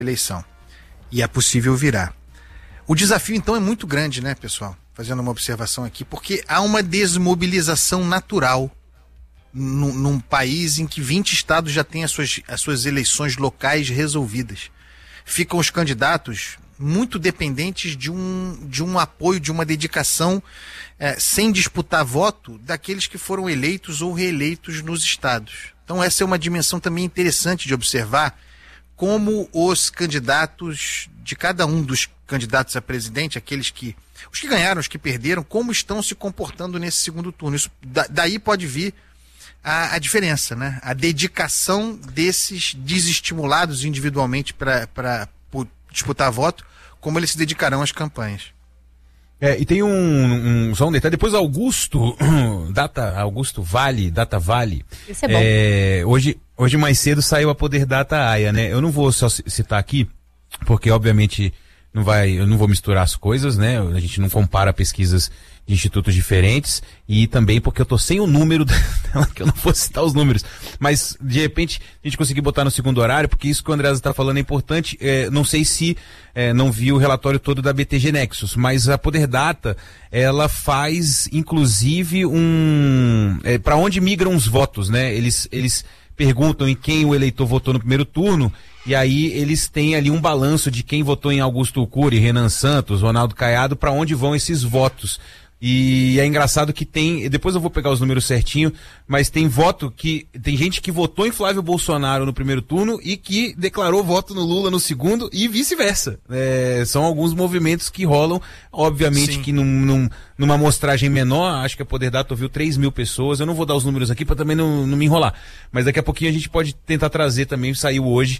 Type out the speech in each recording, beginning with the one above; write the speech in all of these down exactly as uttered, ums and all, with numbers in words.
eleição. E é possível virar. O desafio, então, é muito grande, né, pessoal? Fazendo uma observação aqui, porque há uma desmobilização natural num, num país em que vinte estados já têm as suas, as suas eleições locais resolvidas. Ficam os candidatos muito dependentes de um, de um apoio, de uma dedicação, é, sem disputar voto, daqueles que foram eleitos ou reeleitos nos estados. Então essa é uma dimensão também interessante de observar como os candidatos, de cada um dos candidatos a presidente, aqueles que, os que ganharam, os que perderam, como estão se comportando nesse segundo turno. Isso, da, daí pode vir a, a diferença, né? A dedicação desses desestimulados individualmente para disputar voto, como eles se dedicarão às campanhas. É, e tem um, um, só um detalhe, depois Augusto, data, Augusto Vale, Data Vale, Isso é bom. É, hoje, hoje mais cedo saiu a Poder Data Aya, né? Eu não vou só citar aqui, porque obviamente não vai, eu não vou misturar as coisas, né? A gente não compara pesquisas de institutos diferentes, e também porque eu tô sem o número dela, que eu não vou citar os números, mas de repente a gente conseguir botar no segundo horário, porque isso que o Andreasa está falando é importante. É, não sei se é, não viu o relatório todo da B T G Nexus, mas a Poder Data, ela faz inclusive um, é, para onde migram os votos, né? Eles, eles perguntam em quem o eleitor votou no primeiro turno, e aí eles têm ali um balanço de quem votou em Augusto Cury, Renan Santos, Ronaldo Caiado, para onde vão esses votos. E é engraçado que tem, depois eu vou pegar os números certinho, mas tem voto que, tem gente que votou em Flávio Bolsonaro no primeiro turno e que declarou voto no Lula no segundo e vice-versa. É, são alguns movimentos que rolam, obviamente. Sim. Que num, num, numa amostragem menor, acho que a Poder Data ouviu três mil pessoas, eu não vou dar os números aqui para também não, não me enrolar, mas daqui a pouquinho a gente pode tentar trazer também, saiu hoje.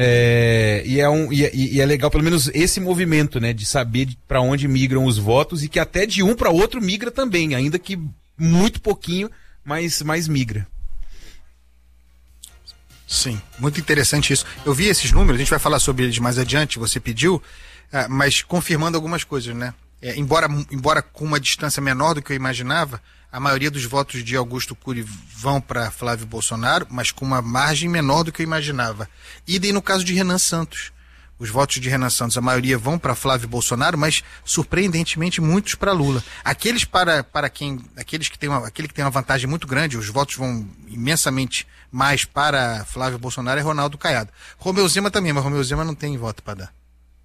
É, e, é um, e, é, e é legal pelo menos esse movimento, né, de saber para onde migram os votos, e que até de um para outro migra também, ainda que muito pouquinho, mas, mas migra. Sim, muito interessante isso. Eu vi esses números, a gente vai falar sobre eles mais adiante, você pediu, ah, mas confirmando algumas coisas, né? É, embora, embora com uma distância menor do que eu imaginava, a maioria dos votos de Augusto Cury vão para Flávio Bolsonaro, mas com uma margem menor do que eu imaginava. Idem no caso de Renan Santos. Os votos de Renan Santos, a maioria vão para Flávio Bolsonaro, mas surpreendentemente muitos para Lula. Aqueles para, para quem, aqueles que têm uma, aquele que tem uma vantagem muito grande, os votos vão imensamente mais para Flávio Bolsonaro, é Ronaldo Caiado. Romeu Zema também, mas Romeu Zema não tem voto para dar.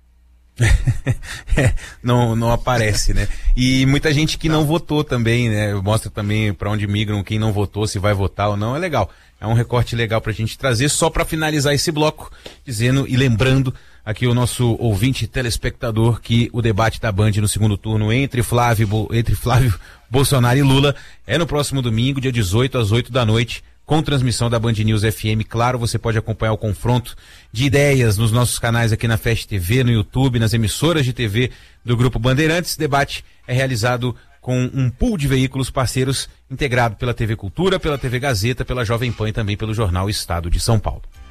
É, não, não aparece, né? E muita gente que não, não votou também, né? Mostra também para onde migram, quem não votou, se vai votar ou não. É legal, é um recorte legal pra gente trazer, só para finalizar esse bloco, dizendo e lembrando aqui o nosso ouvinte telespectador que o debate da Band no segundo turno entre Flávio, entre Flávio Bolsonaro e Lula é no próximo domingo, dia dezoito, às oito da noite, com transmissão da Band News F M. Claro, você pode acompanhar o confronto de ideias nos nossos canais aqui na Fast T V, no YouTube, nas emissoras de T V do Grupo Bandeirantes. Esse debate é realizado com um pool de veículos parceiros integrado pela T V Cultura, pela T V Gazeta, pela Jovem Pan e também pelo jornal Estado de São Paulo.